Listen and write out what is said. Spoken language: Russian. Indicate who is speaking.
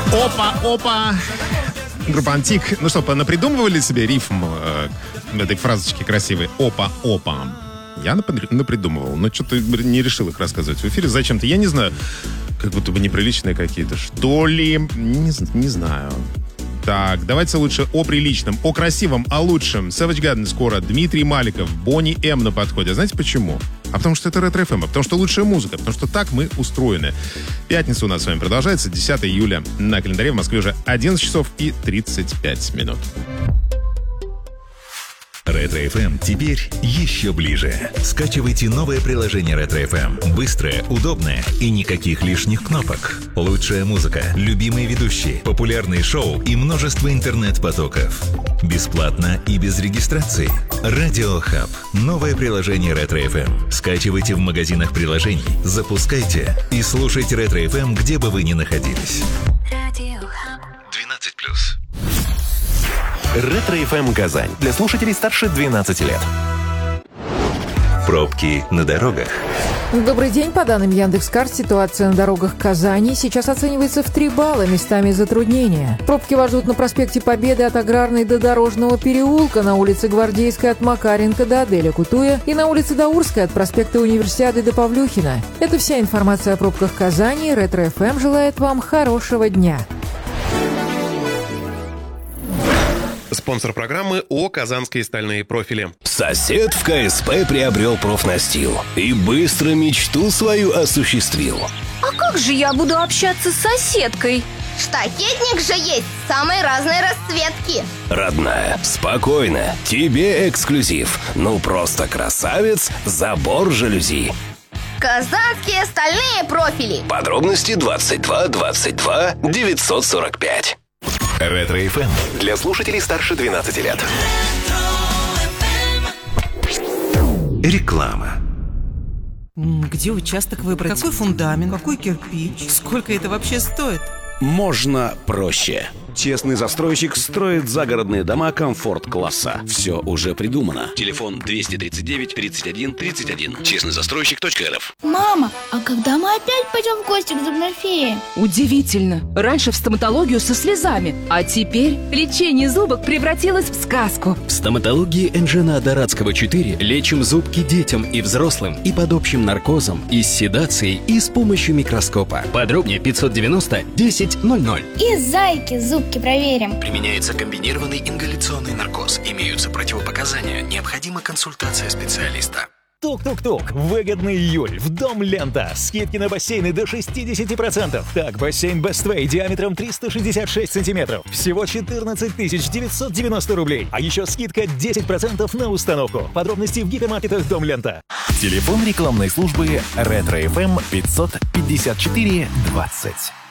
Speaker 1: Опа. Группа «Антик». Ну что, напридумывали себе рифм этой фразочки красивой? Опа. Я напридумывал, но что-то не решил их рассказывать в эфире. Зачем-то, я не знаю, как будто бы неприличные какие-то, что ли. Не знаю. Так, давайте лучше о приличном, о красивом, о лучшем. Savage Garden скоро, Дмитрий Маликов, Бонни М на подходе. А знаете почему? А потому что это Ретро-ФМ, потому что лучшая музыка, потому что так мы устроены. Пятница у нас с вами продолжается, 10 июля. На календаре в Москве уже 11 часов и 35 минут.
Speaker 2: Ретро-ФМ теперь еще ближе. Скачивайте новое приложение Ретро-ФМ. Быстрое, удобное и никаких лишних кнопок. Лучшая музыка, любимые ведущие, популярные шоу и множество интернет-потоков. Бесплатно и без регистрации. Радио Хаб. Новое приложение Ретро-ФМ. Скачивайте в магазинах приложений, запускайте и слушайте Ретро-ФМ, где бы вы ни находились. Радио Хаб. 12+.
Speaker 3: Ретро-ФМ Казань. Для слушателей старше 12 лет.
Speaker 2: Пробки на дорогах.
Speaker 4: Добрый день. По данным Яндекс.Карт, ситуация на дорогах Казани сейчас оценивается в 3 балла, местами затруднения. Пробки вас ждут на проспекте Победы от Аграрной до Дорожного переулка, на улице Гвардейской от Макаренко до Аделя Кутуя и на улице Даурской от проспекта Универсиады до Павлюхина. Это вся информация о пробках Казани. Ретро-ФМ желает вам хорошего дня.
Speaker 5: Спонсор программы ООО «Казанские стальные профили».
Speaker 6: Сосед в КСП приобрел профнастил и быстро мечту свою осуществил.
Speaker 7: А как же я буду общаться с соседкой?
Speaker 8: Штакетник же есть самой разной расцветки.
Speaker 6: Родная, спокойно, тебе эксклюзив. Ну просто красавец, забор жалюзи.
Speaker 8: Казанские стальные профили.
Speaker 6: Подробности 22 22 945.
Speaker 3: Ретро-ФМ для слушателей старше 12 лет. Реклама.
Speaker 9: Где участок выбрать? Какой фундамент? Какой кирпич? Сколько это вообще стоит?
Speaker 10: Можно проще. Честный застройщик строит загородные дома комфорт-класса. Все уже придумано. Телефон 239 31 31. Честныйзастройщик.рф.
Speaker 11: Мама, а когда мы опять пойдем в гости к зубной фее?
Speaker 7: Удивительно. Раньше в стоматологию со слезами, а теперь лечение зубок превратилось в сказку.
Speaker 12: В стоматологии Энжена Дорадского 4 лечим зубки детям и взрослым и под общим наркозом, и с седацией, и с помощью микроскопа. Подробнее 590 10 00.
Speaker 11: И зайки зубки проверим.
Speaker 12: Применяется комбинированный ингаляционный наркоз. Имеются противопоказания. Необходима консультация специалиста.
Speaker 13: Тук-тук-тук. Выгодный июль. В Дом Лента. Скидки на бассейны до 60%. Так, бассейн Best диаметром 366 сантиметров. Всего 14 990 рублей. А еще скидка 10% на установку. Подробности в гипермаркетах Дом Лента.
Speaker 3: Телефон рекламной службы Ретро-ФМ 554 20.